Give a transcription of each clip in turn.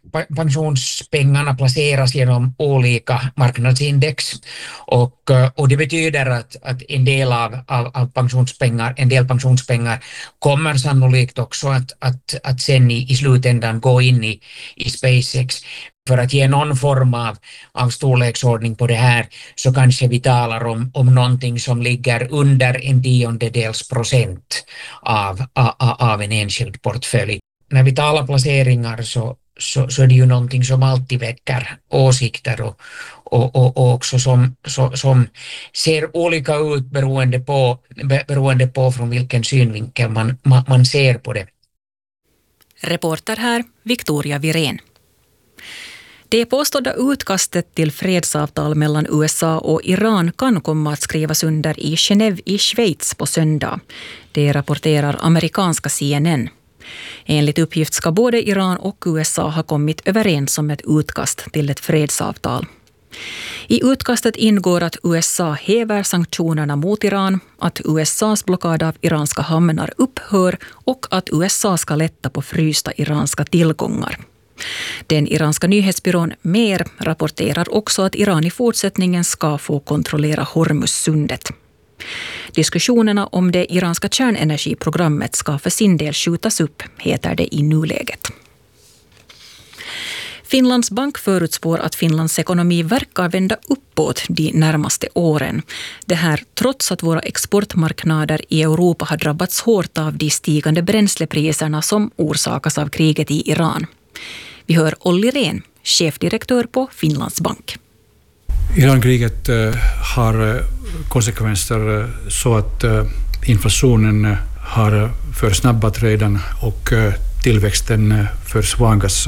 pensionspengarna placeras genom olika marknadsindex och det betyder att en del av pensionspengar, en del pensionspengar kommer sannolikt också att sen i slutändan gå in i SpaceX. För att ge någon form av storleksordning på det här så kanske vi talar om någonting som ligger under 0,1% av en enskild portfölj. När vi talar placeringar så är det ju någonting som alltid väcker åsikter och också som ser olika ut beroende på från vilken synvinkel man ser på det. Reporter här, Victoria Virén. Det påstådda utkastet till fredsavtal mellan USA och Iran kan komma att skrivas under i Genève i Schweiz på söndag. Det rapporterar amerikanska CNN. Enligt uppgift ska både Iran och USA ha kommit överens om ett utkast till ett fredsavtal. I utkastet ingår att USA häver sanktionerna mot Iran, att USAs blockad av iranska hamnar upphör och att USA ska lätta på frysta iranska tillgångar. Den iranska nyhetsbyrån Mer rapporterar också att Iran i fortsättningen ska få kontrollera Hormuzsundet. Diskussionerna om det iranska kärnenergiprogrammet ska för sin del skjutas upp, heter det i nuläget. Finlands bank förutspår att Finlands ekonomi verkar vända uppåt de närmaste åren. Det här trots att våra exportmarknader i Europa har drabbats hårt av de stigande bränslepriserna som orsakas av kriget i Iran. Vi hör Olli Rehn, chefdirektör på Finlands bank. Irankriget har konsekvenser så att inflationen har försnabbat redan och tillväxten försvagas.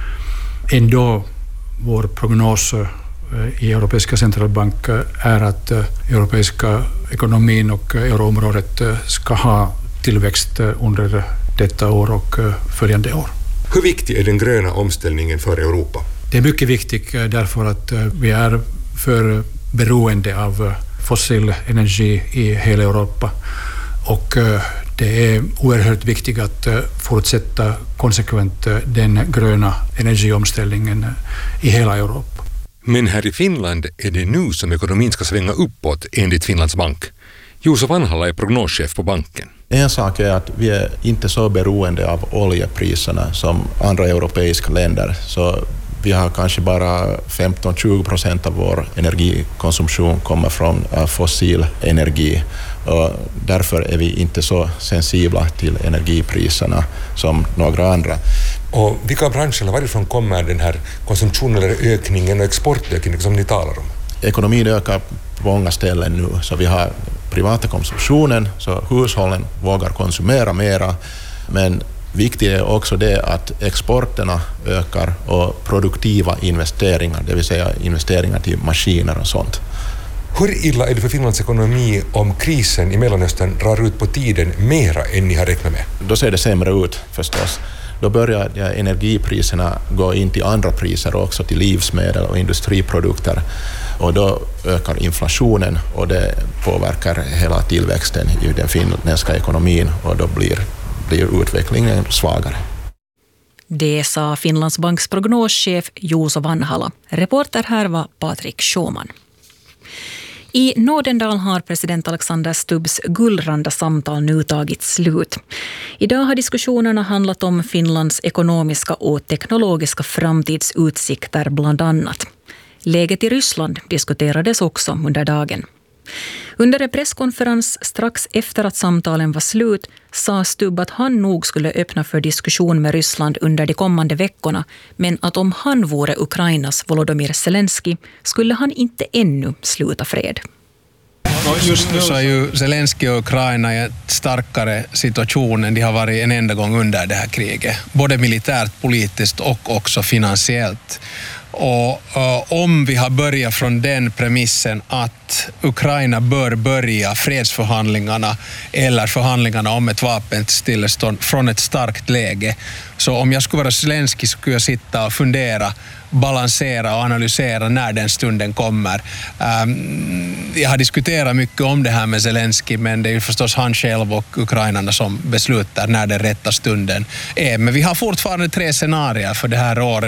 Ändå vår prognos i Europeiska centralbank är att europeiska ekonomin och euroområdet ska ha tillväxt under detta år och följande år. Hur viktig är den gröna omställningen för Europa? Det är mycket viktigt därför att vi är för beroende av fossil energi i hela Europa och det är oerhört viktigt att fortsätta konsekvent den gröna energiomställningen i hela Europa. Men här i Finland är det nu som ekonomin ska svänga uppåt enligt Finlands bank. Juuso Vanhala är prognoschef på banken. En sak är att vi är inte så beroende av oljepriserna som andra europeiska länder. Så vi har kanske bara 15-20% av vår energikonsumtion kommer från fossil energi. Och därför är vi inte så sensibla till energipriserna som några andra. Och vilka branscher, varifrån kommer den här konsumtionen eller ökningen och exportökningen som ni talar om? Ekonomin ökar på många ställen nu, så vi har privata konsumtionen, så hushållen vågar konsumera mera, men viktigt är också det att exporterna ökar och produktiva investeringar, det vill säga investeringar till maskiner och sånt. Hur illa är det för Finlands ekonomi om krisen i Mellanöstern drar ut på tiden mera än ni har räknat med? Då ser det sämre ut förstås. Då börjar energipriserna gå in till andra priser också, till livsmedel och industriprodukter. Och då ökar inflationen och det påverkar hela tillväxten i den finländska ekonomin och då blir utvecklingen svagare. Det sa Finlands banks prognoschef Juuso Vanhala. Reporter här var Patrik Schumann. I Nordendal har president Alexander Stubbs guldranda samtal nu tagit slut. Idag har diskussionerna handlat om Finlands ekonomiska och teknologiska framtidsutsikter bland annat. Läget i Ryssland diskuterades också under dagen. Under en presskonferens strax efter att samtalen var slut sa Stubb att han nog skulle öppna för diskussion med Ryssland under de kommande veckorna, men att om han vore Ukrainas Volodymyr Zelensky skulle han inte ännu sluta fred. Just nu så är ju Zelensky och Ukraina i en starkare situation än de har varit en enda gång under det här kriget. Både militärt, politiskt och också finansiellt. Och om vi har börjat från den premissen att Ukraina bör börja fredsförhandlingarna eller förhandlingarna om ett vapenstillestånd från ett starkt läge, så om jag skulle vara Zelensky skulle jag sitta och fundera, balansera och analysera när den stunden kommer. Jag har diskuterat mycket om det här med Zelensky, men det är ju förstås han själv och ukrainarna som beslutar när den rätta stunden är. Men vi har fortfarande 3 scenarier för det här året.